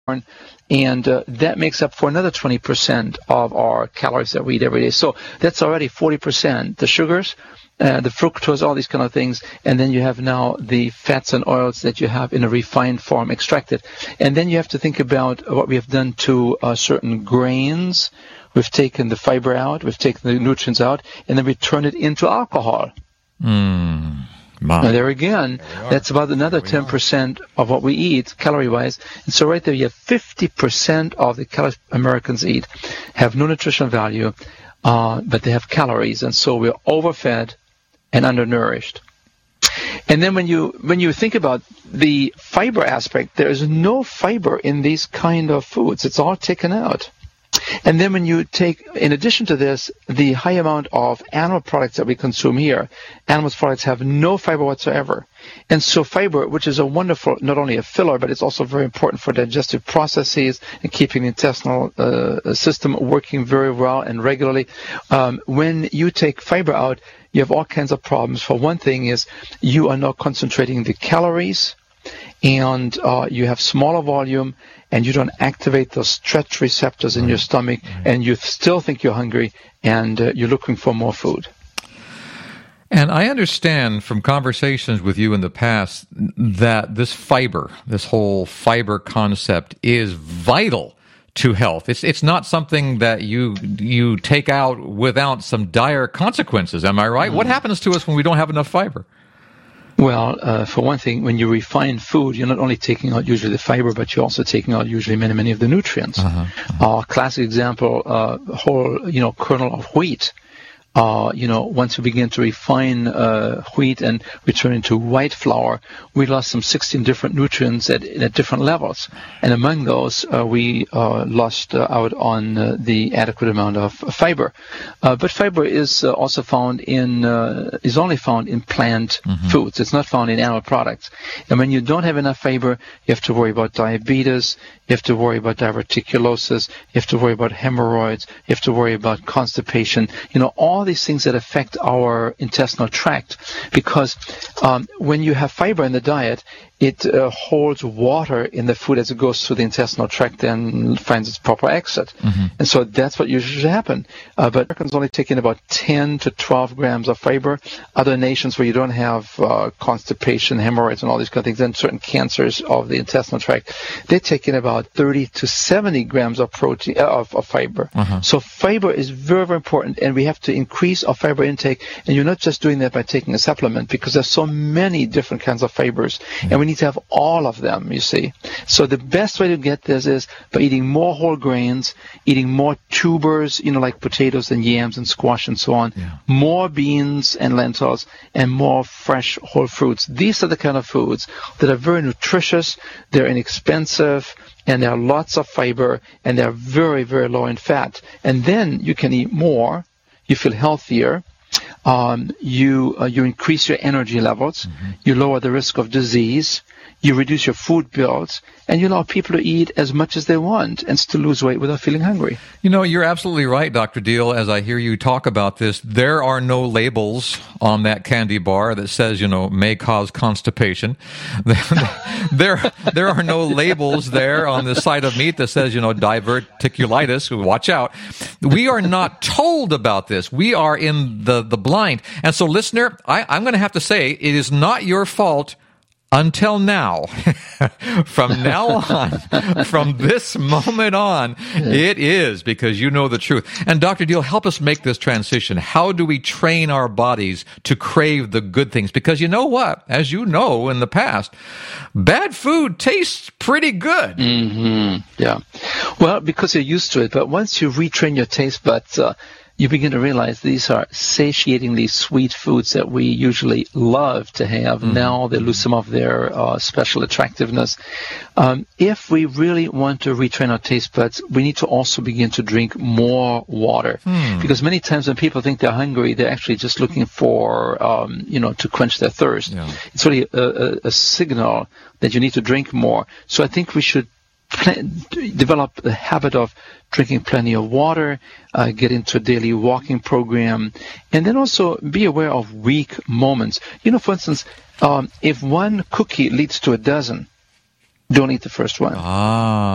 and that makes up for another 20% of our calories that we eat every day. So that's already 40%. The sugars, the fructose, all these kind of things, and then you have now the fats and oils that you have in a refined form extracted. And then you have to think about what we have done to certain grains. We've taken the fiber out, we've taken the nutrients out, and then we turn it into alcohol. Now there again, that's about another 10% of what we eat, calorie-wise. And so right there, you have 50% of the calories Americans eat have no nutritional value, but they have calories. And so we're overfed and undernourished. And then when you think about the fiber aspect, there is no fiber in these kind of foods. It's all taken out. And then when you take, in addition to this, the high amount of animal products that we consume here, animal products have no fiber whatsoever. And so fiber, which is a wonderful, not only a filler, but it's also very important for digestive processes and keeping the intestinal system working very well and regularly. When you take fiber out, you have all kinds of problems. For one thing is you are not concentrating the calories, and you have smaller volume, and you don't activate those stretch receptors in your stomach, and you still think you're hungry, and you're looking for more food. And I understand from conversations with you in the past that this fiber, this whole fiber concept, is vital to health. It's not something that you take out without some dire consequences. Am I right? What happens to us when we don't have enough fiber? Well, for one thing, when you refine food, you're not only taking out usually the fiber, but you're also taking out usually many of the nutrients. Classic example, whole kernel of wheat. Once we begin to refine wheat and we turn into white flour, we lost some 16 different nutrients at different levels. And among those, we lost out on the adequate amount of fiber. But fiber is also found is only found in plant foods. It's not found in animal products. And when you don't have enough fiber, you have to worry about diabetes. You have to worry about diverticulosis. You have to worry about hemorrhoids. You have to worry about constipation. All these things that affect our intestinal tract, because when you have fiber in the diet, it holds water in the food as it goes through the intestinal tract and finds its proper exit. And so that's what usually should happen. But Americans only take in about 10 to 12 grams of fiber. Other nations where you don't have constipation, hemorrhoids, and all these kind of things, and certain cancers of the intestinal tract, they take in about 30 to 70 grams of protein of fiber. So fiber is very, very important, and we have to increase our fiber intake. And you're not just doing that by taking a supplement, because there's so many different kinds of fibers, and we need to have all of them, you see. So the best way to get this is by eating more whole grains, eating more tubers, like potatoes and yams and squash and so on, more beans and lentils, and more fresh whole fruits. These are the kind of foods that are very nutritious, they're inexpensive, and there are lots of fiber, and they're very, very low in fat. And then you can eat more, you feel healthier, you increase your energy levels, you lower the risk of disease, you reduce your food bills, and you allow people to eat as much as they want and still lose weight without feeling hungry. You're absolutely right, Dr. Deal. As I hear you talk about this, there are no labels on that candy bar that says, may cause constipation. There are no labels there on the side of meat that says, diverticulitis. Watch out. We are not told about this. We are in the blind. And so, listener, I'm going to have to say it is not your fault until now. From now on, from this moment on, it is, because you know the truth. And Dr. Deal, help us make this transition. How do we train our bodies to crave the good things? Because you know what? As you know in the past, bad food tastes pretty good. Yeah. Well, because you're used to it. But once you retrain your taste buds, you begin to realize these are satiatingly sweet foods that we usually love to have. Now they lose some of their special attractiveness. If we really want to retrain our taste buds, we need to also begin to drink more water. Because many times when people think they're hungry, they're actually just looking for, to quench their thirst. It's really a signal that you need to drink more. So I think we should develop the habit of drinking plenty of water, get into a daily walking program, and then also be aware of weak moments. For instance, if one cookie leads to a dozen, don't eat the first one.